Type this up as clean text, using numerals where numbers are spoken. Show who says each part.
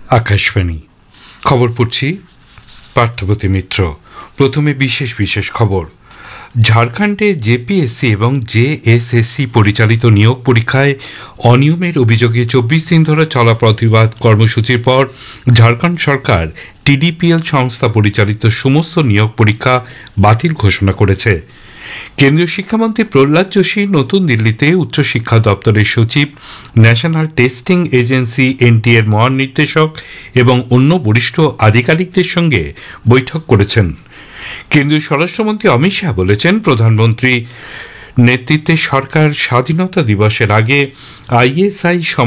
Speaker 1: আকাশবাণী খবর পড়ছি পার্থবতী মিত্র। প্রথমে বিশেষ বিশেষ খবর। ঝাড়খণ্ডে জেপিএসসি এবং জেএসএসসি পরিচালিত নিয়োগ পরীক্ষায় অনিয়মের অভিযোগে 24 দিন ধরে চলা প্রতিবাদ কর্মসূচির পর ঝাড়খণ্ড সরকার টিডিপিএল সংস্থা পরিচালিত সমস্ত নিয়োগ পরীক্ষা বাতিল ঘোষণা করেছে। কেন্দ্রীয় শিক্ষামন্ত্রী প্রহ্লাদ যোশী নতুন দিল্লিতে উচ্চশিক্ষা দপ্তরের সচিব, ন্যাশনাল টেস্টিং এজেন্সি এনটিএ এর মহানির্দেশক এবং অন্য বরিষ্ঠ আধিকারিকদের সঙ্গে বৈঠক করেছেন। কেন্দ্রীয় স্বরাষ্ট্রমন্ত্রী অমিত শাহ বলেছেন, প্রধানমন্ত্রী নেতৃত্বে সরকার স্বাধীনতা দিবসের আগে আইএসআই